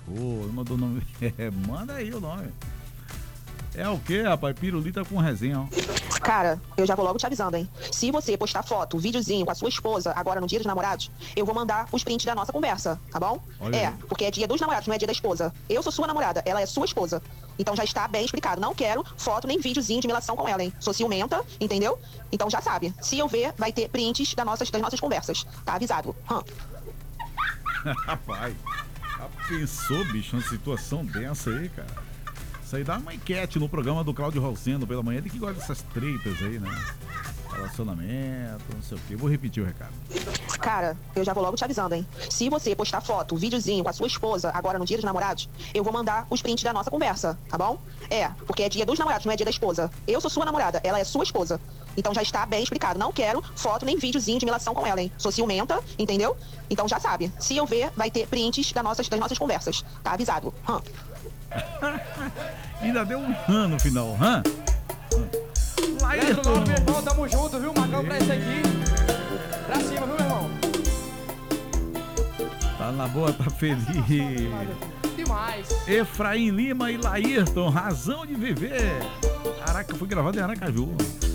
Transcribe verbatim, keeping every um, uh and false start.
Pô, mandou o nome. É, manda aí o nome. É o quê, rapaz? Pirulita com resenha, ó. Cara, eu já vou logo te avisando, hein? Se você postar foto, videozinho com a sua esposa agora no dia dos namorados, eu vou mandar os prints da nossa conversa, tá bom? Olha é, aí. porque é dia dos namorados, não é dia da esposa. Eu sou sua namorada, ela é sua esposa. Então já está bem explicado. Não quero foto nem videozinho de melação com ela, hein? Sou ciumenta, entendeu? Então já sabe. Se eu ver, vai ter prints das nossas, das nossas conversas. Tá avisado. Hum. Rapaz, já pensou, bicho, uma situação dessa aí, cara? Isso aí dá uma enquete no programa do Cláudio Rosendo pela manhã. Ele que gosta dessas tretas aí, né? Relacionamento, não sei o quê. Vou repetir o recado. Cara, eu já vou logo te avisando, hein? Se você postar foto, videozinho com a sua esposa agora no dia dos namorados, eu vou mandar os prints da nossa conversa, tá bom? É, porque é dia dos namorados, não é dia da esposa. Eu sou sua namorada, ela é sua esposa. Então já está bem explicado. Não quero foto nem videozinho de melação com ela, hein? Sou ciumenta, entendeu? Então já sabe. Se eu ver, vai ter prints das nossas, das nossas conversas. Tá avisado. Hum. Ainda deu um rã no final, hã? Laírton, meu irmão, tamo junto, viu? Magão pra esse aqui. Pra cima, viu, meu irmão? Tá na boa, tá feliz. Demais. Efraim Lima e Laírton, razão de viver. Caraca, foi gravado em Aracaju.